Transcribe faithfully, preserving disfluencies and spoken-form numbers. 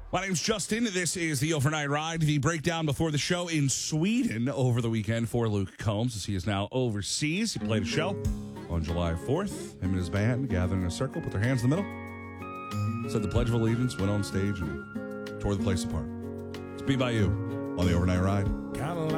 My name's Justin. This is the Overnight Ride, the breakdown before the show in Sweden over the weekend for Luke Combs, as he is now overseas. He played a show on July fourth. Him and his band gathered in a circle, put their hands in the middle, said the Pledge of Allegiance, went on stage, and tore the place apart. It's Be By You on the Overnight Ride.